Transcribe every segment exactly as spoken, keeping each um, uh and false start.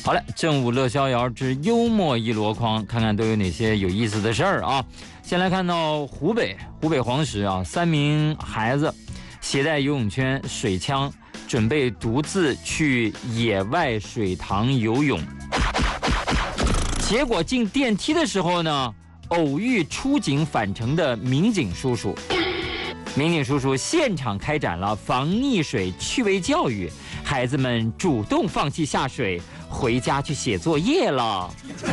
好了，正午乐逍遥之幽默一箩筐，看看都有哪些有意思的事儿啊。先来看到湖北，湖北黄石啊，三名孩子携带游泳圈、水枪，准备独自去野外水塘游泳。结果进电梯的时候呢，偶遇出警返程的民警叔叔。民警叔叔现场开展了防溺水趣味教育，孩子们主动放弃下水，回家去写作业了。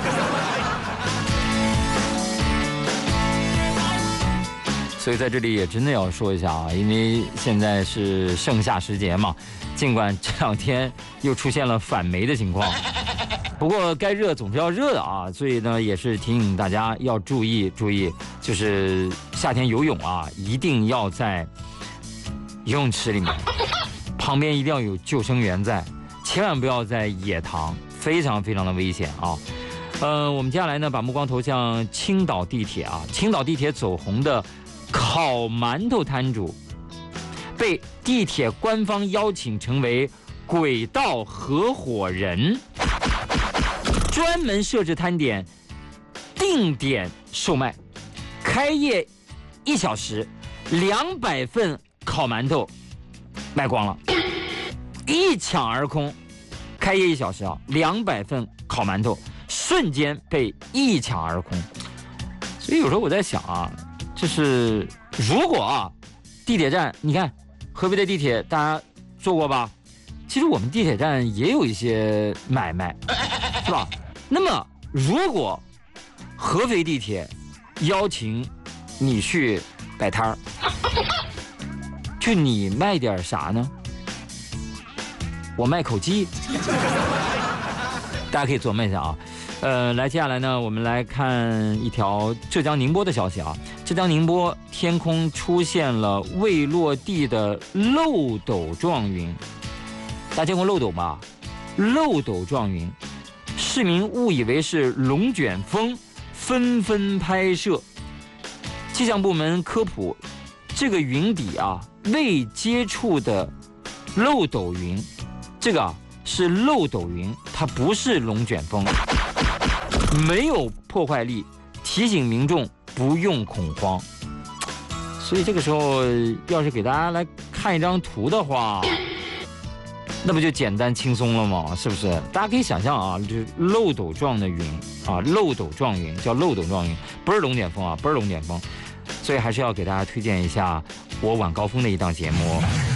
所以在这里也真的要说一下啊，因为现在是盛夏时节嘛，尽管这两天又出现了返梅的情况，不过该热总是要热的啊，所以呢也是提醒大家要注意注意，就是夏天游泳啊，一定要在游泳池里面，旁边一定要有救生员在，千万不要在野塘，非常非常的危险啊。呃，我们接下来呢把目光投向青岛地铁啊，青岛地铁走红的烤馒头摊主被地铁官方邀请成为轨道合伙人，专门设置摊点，定点售卖，开业一小时，两百份烤馒头卖光了，一抢而空。开业一小时啊，两百份烤馒头瞬间被一抢而空。所以有时候我在想啊，就是如果啊，地铁站，你看合肥的地铁大家坐过吧？其实我们地铁站也有一些买卖，是吧？那么如果合肥地铁邀请你去摆摊儿，就你卖点啥呢？我卖口技，大家可以琢磨一下啊。呃，来，接下来呢，我们来看一条浙江宁波的消息啊。浙江宁波天空出现了未落地的漏斗状云，大家见过漏斗吧？漏斗状云，市民误以为是龙卷风，纷纷拍摄。气象部门科普，这个云底啊，未接触的漏斗云，这个啊是漏斗云，它不是龙卷风。没有破坏力，提醒民众不用恐慌。所以这个时候要是给大家来看一张图的话，那不就简单轻松了吗？是不是？大家可以想象啊，就是漏斗状的云啊，漏斗状云叫漏斗状云，不是龙卷风啊，不是龙卷风。所以还是要给大家推荐一下我晚高峰的一档节目。